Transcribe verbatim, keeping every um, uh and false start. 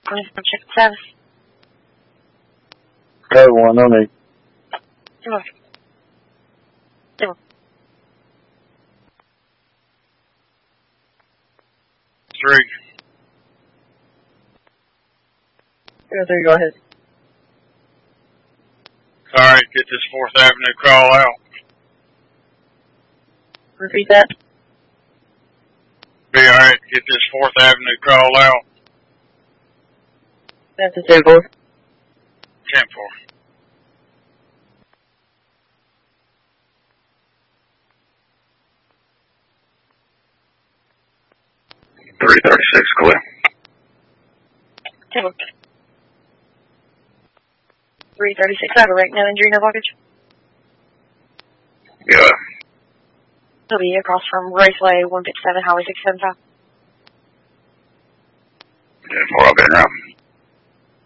Please check the status. Code one, no need. Zero. Zero. Three. Zero three, go ahead. Alright, get this fourth Avenue call out. Repeat that. Be alright, get this fourth Avenue call out. That's a ten four. ten four. three thirty-six, clear. Zero. three thirty-six, I have a rank, no injury, no blockage. Yeah. He'll be across from Raceway one fifty-seven, Highway six seventy-five. ten four, I'll be in route.